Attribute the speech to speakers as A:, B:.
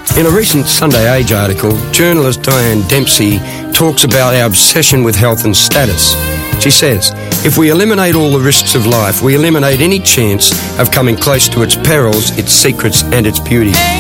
A: In a recent Sunday Age article, journalist Diane Dempsey talks about our obsession with health and status. She says, if we eliminate all the risks of life, we eliminate any chance of coming close to its perils, its secrets and its beauty.